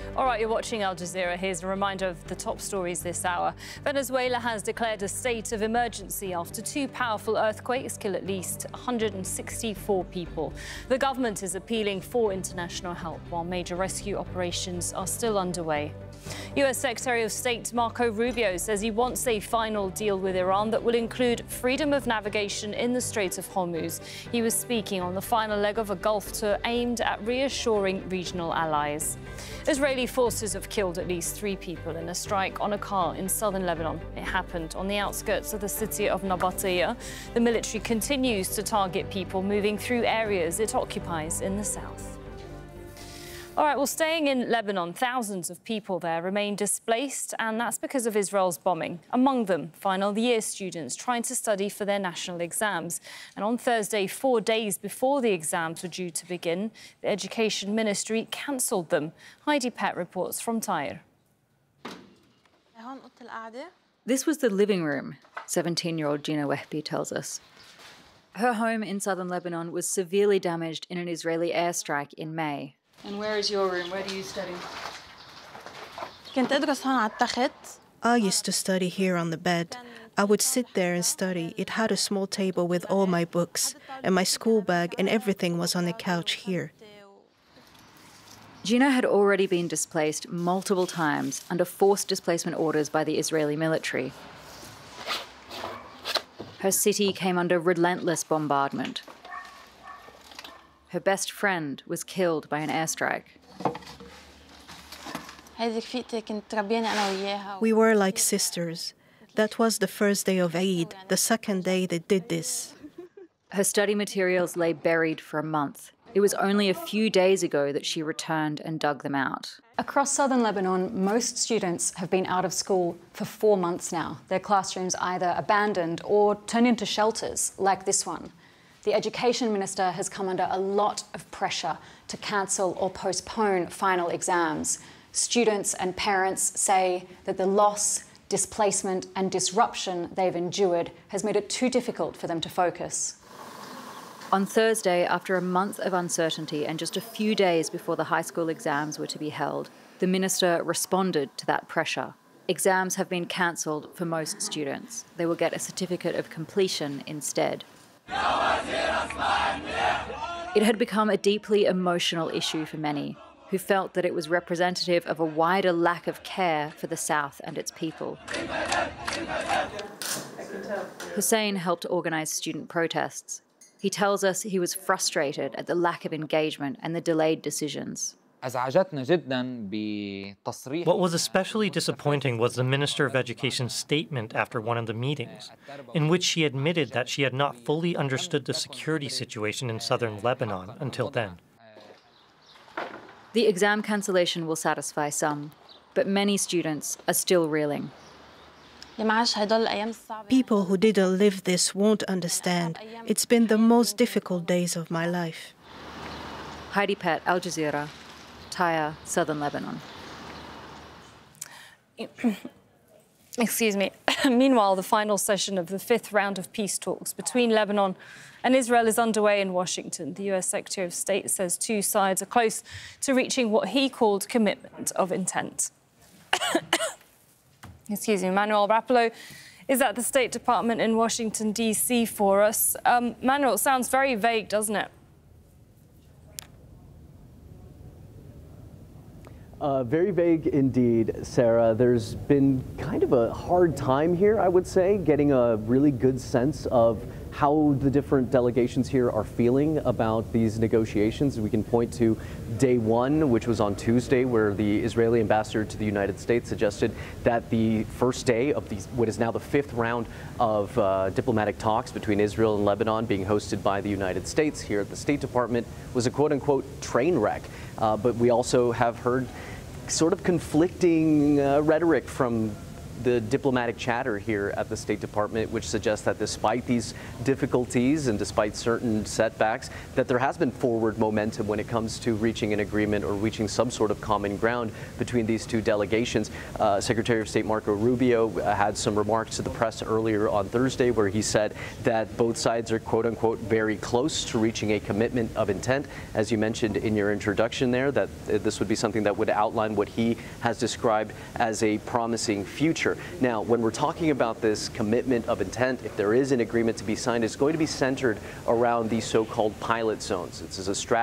All right, you're watching Al Jazeera. Here's a reminder of the top stories this hour. Venezuela has declared a state of emergency after two powerful earthquakes kill at least 164 people. The government is appealing for international help while major rescue operations are still underway. U.S. Secretary of State Marco Rubio says he wants a final deal with Iran that will include freedom of navigation in the Strait of Hormuz. He was speaking on the final leg of a Gulf tour aimed at reassuring regional allies. Israeli forces have killed at least 3 people in a strike on a car in southern Lebanon. It happened on the outskirts of the city of Nabatea. The military continues to target people moving through areas it occupies in the south. All right, well, staying in Lebanon, thousands of people there remain displaced, and that's because of Israel's bombing. Among them, final year students trying to study for their national exams. And on Thursday, 4 days before the exams were due to begin, the Education Ministry cancelled them. Heidi Pett reports from Tyre. This was the living room, 17-year-old Gina Wehbi tells us. Her home in southern Lebanon was severely damaged in an Israeli airstrike in May. And where is your room? Where do you study? I used to study here on the bed. I would sit there and study. It had a small table with all my books, and my school bag and everything was on the couch here. Gina had already been displaced multiple times under forced displacement orders by the Israeli military. Her city came under relentless bombardment. Her best friend was killed by an airstrike. We were like sisters. That was the first day of Eid, the second day they did this. Her study materials lay buried for a month. It was only a few days ago that she returned and dug them out. Across southern Lebanon, most students have been out of school for 4 months now. Their classrooms either abandoned or turned into shelters, like this one. The Education Minister has come under a lot of pressure to cancel or postpone final exams. Students and parents say that the loss, displacement and disruption they've endured has made it too difficult for them to focus. On Thursday, after a month of uncertainty and just a few days before the high school exams were to be held, the minister responded to that pressure. Exams have been cancelled for most students. They will get a certificate of completion instead. It had become a deeply emotional issue for many, who felt that it was representative of a wider lack of care for the South and its people. Hussein helped organise student protests. He tells us he was frustrated at the lack of engagement and the delayed decisions. What was especially disappointing was the Minister of Education's statement after one of the meetings, in which she admitted that she had not fully understood the security situation in southern Lebanon until then. The exam cancellation will satisfy some, but many students are still reeling. People who didn't live this won't understand. It's been the most difficult days of my life. Heidi Pett, Al Jazeera, Tyre, southern Lebanon. Excuse me. Meanwhile, the final session of the 5th round of peace talks between Lebanon and Israel is underway in Washington. The U.S. Secretary of State says 2 sides are close to reaching what he called commitment of intent. Excuse me. Manuel Rapallo is at the State Department in Washington, D.C. for us. Manuel, it sounds very vague, doesn't it? Very vague indeed, Sarah. There's been kind of a hard time here, I would say, getting a really good sense of how the different delegations here are feeling about these negotiations. We can point to day 1, which was on Tuesday, where the Israeli ambassador to the United States suggested that the first day of what is now the 5th round of diplomatic talks between Israel and Lebanon, being hosted by the United States here at the State Department, was a quote-unquote train wreck. But we also have heard sort of conflicting rhetoric from the diplomatic chatter here at the State Department, which suggests that despite these difficulties and despite certain setbacks, that there has been forward momentum when it comes to reaching an agreement or reaching some sort of common ground between these two delegations. Secretary of State Marco Rubio had some remarks to the press earlier on Thursday where he said that both sides are, quote unquote, very close to reaching a commitment of intent. As you mentioned in your introduction there, that this would be something that would outline what he has described as a promising future. Now, when we're talking about this commitment of intent, if there is an agreement to be signed, it's going to be centered around these so-called pilot zones. This is a strategy